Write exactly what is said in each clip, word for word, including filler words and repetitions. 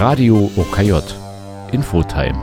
Radio O K J Infotime.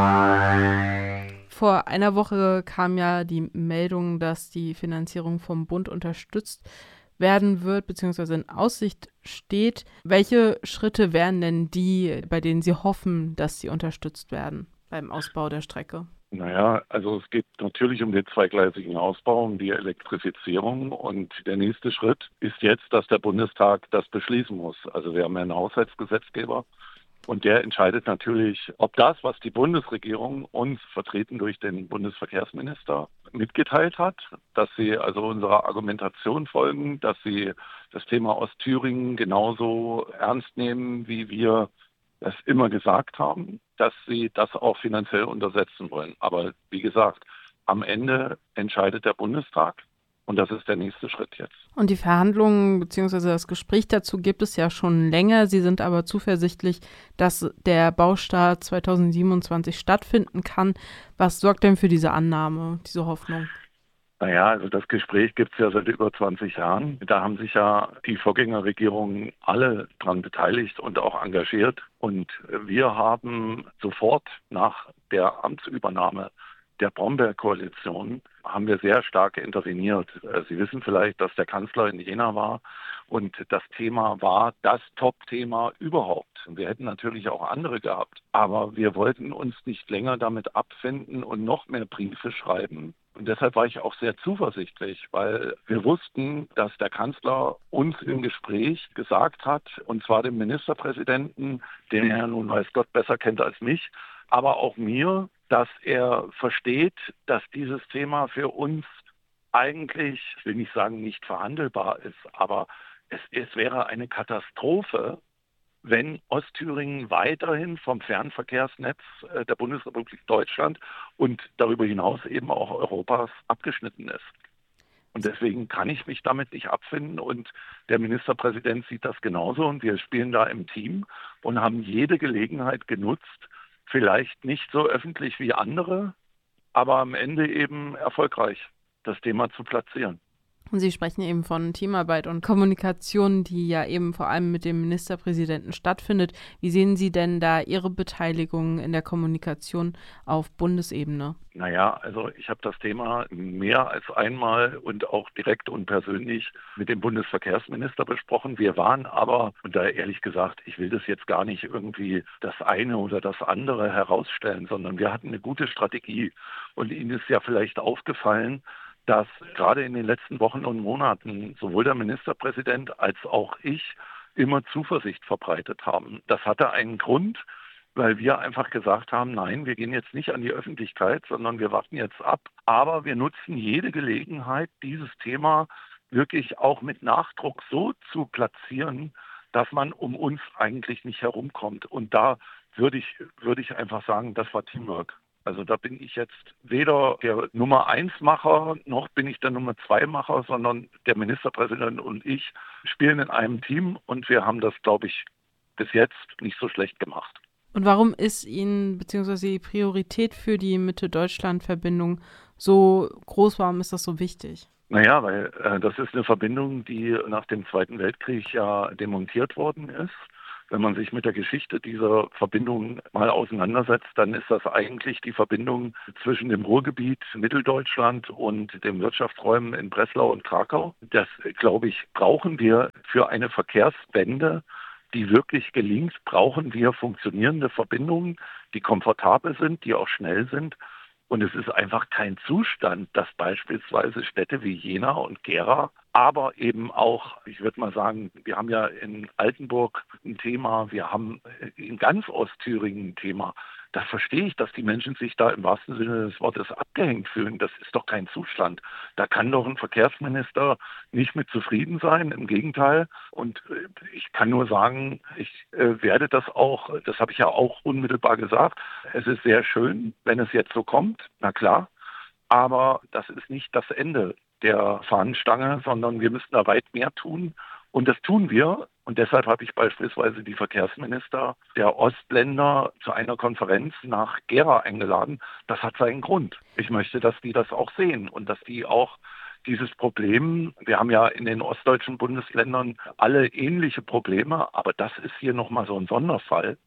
Vor einer Woche kam ja die Meldung, dass die Finanzierung vom Bund unterstützt werden wird, beziehungsweise in Aussicht steht. Welche Schritte wären denn die, bei denen Sie hoffen, dass sie unterstützt werden beim Ausbau der Strecke? Naja, also es geht natürlich um den zweigleisigen Ausbau, um die Elektrifizierung. Und der nächste Schritt ist jetzt, dass der Bundestag das beschließen muss. Also wir haben ja einen Haushaltsgesetzgeber und der entscheidet natürlich, ob das, was die Bundesregierung uns vertreten durch den Bundesverkehrsminister mitgeteilt hat, dass sie also unserer Argumentation folgen, dass sie das Thema Ostthüringen genauso ernst nehmen, wie wir das immer gesagt haben, dass sie das auch finanziell untersetzen wollen. Aber wie gesagt, am Ende entscheidet der Bundestag und das ist der nächste Schritt jetzt. Und die Verhandlungen bzw. das Gespräch dazu gibt es ja schon länger. Sie sind aber zuversichtlich, dass der Baustart zweitausendsiebenundzwanzig stattfinden kann. Was sorgt denn für diese Annahme, diese Hoffnung? Naja, also das Gespräch gibt es ja seit über zwanzig Jahren. Da haben sich ja die Vorgängerregierungen alle dran beteiligt und auch engagiert. Und wir haben sofort nach der Amtsübernahme der Bromberg-Koalition haben wir sehr stark interveniert. Sie wissen vielleicht, dass der Kanzler in Jena war und das Thema war das Top-Thema überhaupt. Wir hätten natürlich auch andere gehabt, aber wir wollten uns nicht länger damit abfinden und noch mehr Briefe schreiben. Und deshalb war ich auch sehr zuversichtlich, weil wir wussten, dass der Kanzler uns im Gespräch gesagt hat, und zwar dem Ministerpräsidenten, den er nun weiß Gott besser kennt als mich, aber auch mir, dass er versteht, dass dieses Thema für uns eigentlich, ich will nicht sagen, nicht verhandelbar ist, aber es, es wäre eine Katastrophe, wenn Ostthüringen weiterhin vom Fernverkehrsnetz der Bundesrepublik Deutschland und darüber hinaus eben auch Europas abgeschnitten ist. Und deswegen kann ich mich damit nicht abfinden und der Ministerpräsident sieht das genauso und wir spielen da im Team und haben jede Gelegenheit genutzt, vielleicht nicht so öffentlich wie andere, aber am Ende eben erfolgreich, das Thema zu platzieren. Und Sie sprechen eben von Teamarbeit und Kommunikation, die ja eben vor allem mit dem Ministerpräsidenten stattfindet. Wie sehen Sie denn da Ihre Beteiligung in der Kommunikation auf Bundesebene? Naja, also ich habe das Thema mehr als einmal und auch direkt und persönlich mit dem Bundesverkehrsminister besprochen. Wir waren aber, und da ehrlich gesagt, ich will das jetzt gar nicht irgendwie das eine oder das andere herausstellen, sondern wir hatten eine gute Strategie. Und Ihnen ist ja vielleicht aufgefallen, dass gerade in den letzten Wochen und Monaten sowohl der Ministerpräsident als auch ich immer Zuversicht verbreitet haben. Das hatte einen Grund, weil wir einfach gesagt haben, nein, wir gehen jetzt nicht an die Öffentlichkeit, sondern wir warten jetzt ab. Aber wir nutzen jede Gelegenheit, dieses Thema wirklich auch mit Nachdruck so zu platzieren, dass man um uns eigentlich nicht herumkommt. Und da würde ich, würde ich einfach sagen, das war Teamwork. Also da bin ich jetzt weder der Nummer eins Macher, noch bin ich der Nummer zwei Macher, sondern der Ministerpräsident und ich spielen in einem Team und wir haben das, glaube ich, bis jetzt nicht so schlecht gemacht. Und warum ist Ihnen bzw. die Priorität für die Mitte-Deutschland-Verbindung so groß? Warum ist das so wichtig? Naja, weil äh, das ist eine Verbindung, die nach dem Zweiten Weltkrieg ja demontiert worden ist. Wenn man sich mit der Geschichte dieser Verbindung mal auseinandersetzt, dann ist das eigentlich die Verbindung zwischen dem Ruhrgebiet, Mitteldeutschland und den Wirtschaftsräumen in Breslau und Krakau. Das, glaube ich, brauchen wir für eine Verkehrswende, die wirklich gelingt, brauchen wir funktionierende Verbindungen, die komfortabel sind, die auch schnell sind. Und es ist einfach kein Zustand, dass beispielsweise Städte wie Jena und Gera, aber eben auch, ich würde mal sagen, wir haben ja in Altenburg ein Thema, wir haben in ganz Ostthüringen ein Thema. Das verstehe ich, dass die Menschen sich da im wahrsten Sinne des Wortes abgehängt fühlen. Das ist doch kein Zustand. Da kann doch ein Verkehrsminister nicht mit zufrieden sein, im Gegenteil. Und ich kann nur sagen, ich äh, werde das auch, das habe ich ja auch unmittelbar gesagt, es ist sehr schön, wenn es jetzt so kommt, na klar, aber das ist nicht das Ende der Fahnenstange, sondern wir müssen da weit mehr tun. Und das tun wir. Und deshalb habe ich beispielsweise die Verkehrsminister der Ostländer zu einer Konferenz nach Gera eingeladen. Das hat seinen Grund. Ich möchte, dass die das auch sehen und dass die auch dieses Problem, wir haben ja in den ostdeutschen Bundesländern alle ähnliche Probleme, aber das ist hier nochmal so ein Sonderfall.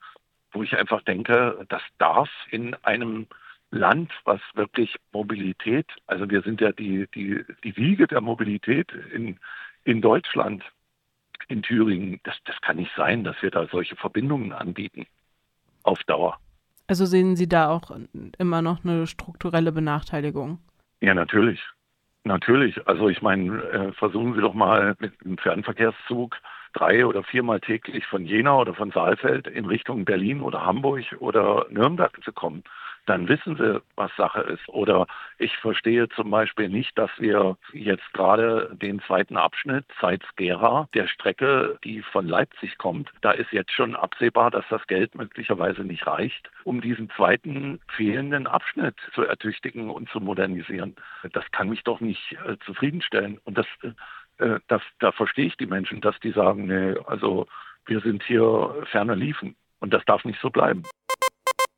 wo ich einfach denke, das darf in einem Land, was wirklich Mobilität, also wir sind ja die, die, die Wiege der Mobilität in, in Deutschland, in Thüringen, das, das kann nicht sein, dass wir da solche Verbindungen anbieten auf Dauer. Also sehen Sie da auch immer noch eine strukturelle Benachteiligung? Ja, natürlich. Natürlich. Also ich meine, äh, versuchen Sie doch mal mit einem Fernverkehrszug drei- oder viermal täglich von Jena oder von Saalfeld in Richtung Berlin oder Hamburg oder Nürnberg zu kommen. Dann wissen Sie, was Sache ist. Oder ich verstehe zum Beispiel nicht, dass wir jetzt gerade den zweiten Abschnitt Zeitz-Gera der Strecke, die von Leipzig kommt, da ist jetzt schon absehbar, dass das Geld möglicherweise nicht reicht, um diesen zweiten fehlenden Abschnitt zu ertüchtigen und zu modernisieren. Das kann mich doch nicht äh, zufriedenstellen. Und das, äh, das, da verstehe ich die Menschen, dass die sagen, nee, also wir sind hier ferner liefen. Und das darf nicht so bleiben.